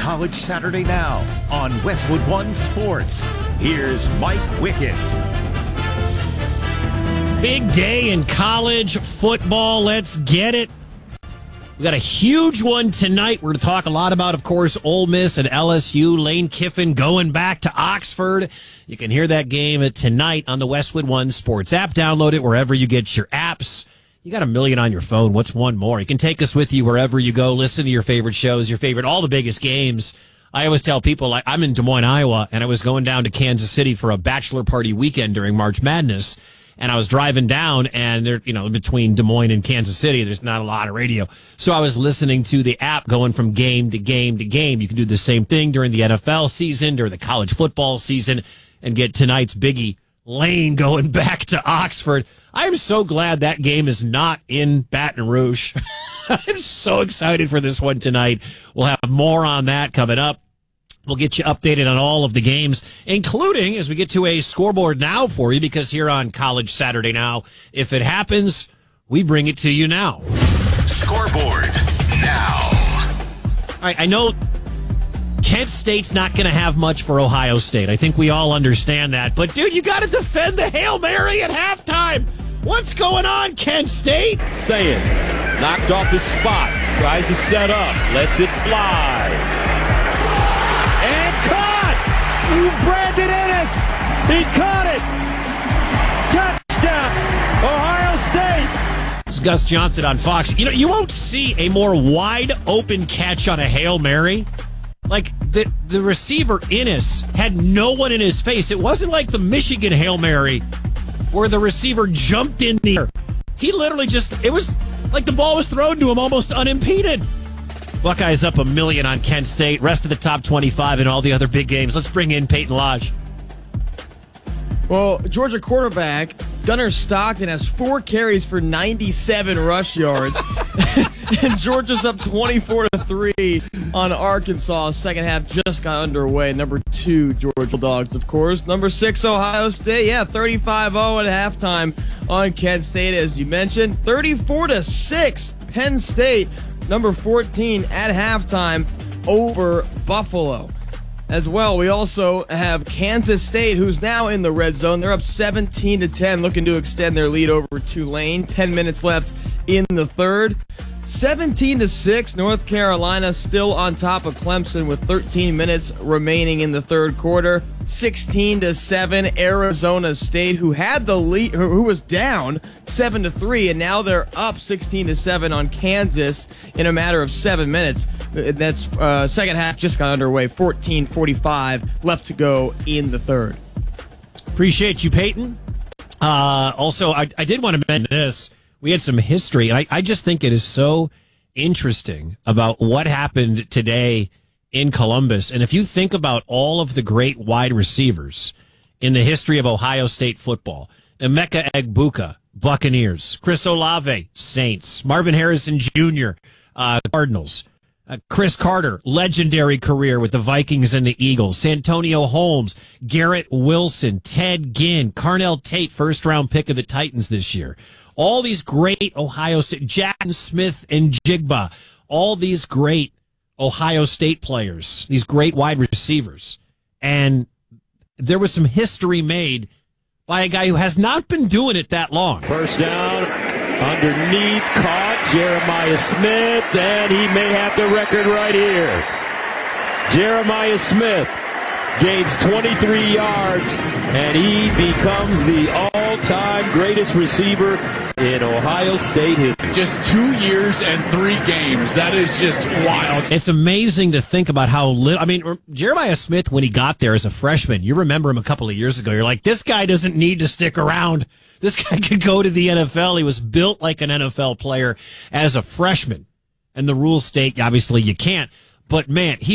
College Saturday Now on Westwood One Sports. Here's Mike Wickett. Big day in college football. Let's get it. We got a huge one tonight. We're going to talk a lot about, of course, Ole Miss and LSU. Lane Kiffin going back to Oxford. You can hear that game tonight on the Westwood One Sports app. Download it wherever you get your apps. You got a million on your phone. What's one more? You can take us with you wherever you go. Listen to your favorite shows, all the biggest games. I always tell people, like, I'm in Des Moines, Iowa, and I was going down to Kansas City for a bachelor party weekend during March Madness. And I was driving down, and there, between Des Moines and Kansas City, there's not a lot of radio. So I was listening to the app going from game to game to game. You can do the same thing during the NFL season, during the college football season, and get tonight's biggie, Lane going back to Oxford. I'm so glad that game is not in Baton Rouge. I'm so excited for this one tonight. We'll have more on that coming up. We'll get you updated on all of the games, including as we get to a scoreboard now for you, because here on College Saturday Now, if it happens, we bring it to you now. Scoreboard now. All right, I know Kent State's not going to have much for Ohio State. I think we all understand that. But, dude, you got to defend the Hail Mary at halftime. What's going on, Kent State? Saying, knocked off his spot, tries to set up, lets it fly. And caught! Brandon Ennis! He caught it! Touchdown! Ohio State! It's Gus Johnson on Fox. You won't see a more wide open catch on a Hail Mary. Like, the receiver, Ennis, had no one in his face. It wasn't like the Michigan Hail Mary where the receiver jumped in the air. He literally it was like the ball was thrown to him almost unimpeded. Buckeyes up $1 million on Kent State. Rest of the top 25 and all the other big games. Let's bring in Peyton Lodge. Well, Georgia quarterback Gunnar Stockton has 4 carries for 97 rush yards. And Georgia's up 24-3 on Arkansas. Second half just got underway. Number 2, Georgia Dogs, of course. Number 6, Ohio State. 35-0 at halftime on Kent State, as you mentioned. 34-6, Penn State. Number 14 at halftime over Buffalo. As well, we also have Kansas State, who's now in the red zone. They're up 17-10, looking to extend their lead over Tulane. 10 minutes left in the third. 17-6, North Carolina still on top of Clemson with 13 minutes remaining in the third quarter. 16-7, Arizona State, who had the lead, who was down 7-3, and now they're up 16-7 on Kansas in a matter of 7 minutes. That's second half just got underway. 14:45 left to go in the third. Appreciate you, Peyton. Also, I did want to mention this. We had some history, and I just think it is so interesting about what happened today in Columbus. And if you think about all of the great wide receivers in the history of Ohio State football, Emeka Egbuka, Buccaneers, Chris Olave, Saints, Marvin Harrison Jr., Cardinals, Chris Carter, legendary career with the Vikings and the Eagles, Santonio Holmes, Garrett Wilson, Ted Ginn, Carnell Tate, first-round pick of the Titans this year. All these great Ohio State, Jackson Smith and Jigba, all these great Ohio State players, these great wide receivers. And there was some history made by a guy who has not been doing it that long. First down, underneath, caught Jeremiah Smith, and he may have the record right here. Jeremiah Smith gains 23 yards, and he becomes the all-time greatest receiver in Ohio State history. Just 2 years and 3 games. That is just wild. It's amazing to think about how little. I mean, Jeremiah Smith, when he got there as a freshman, you remember him a couple of years ago. You're like, this guy doesn't need to stick around. This guy could go to the NFL. He was built like an NFL player as a freshman. And the rules state, obviously, you can't. But, man, he